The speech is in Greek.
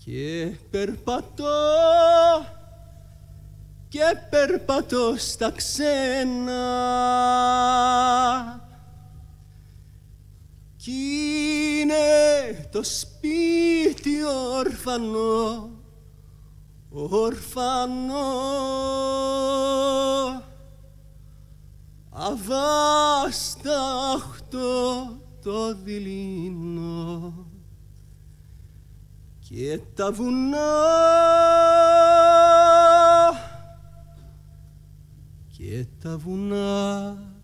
Και περπατώ στα ξένα κι είναι το σπίτι όρφανο, αβάσταχτο το δειλινό και τα βουνά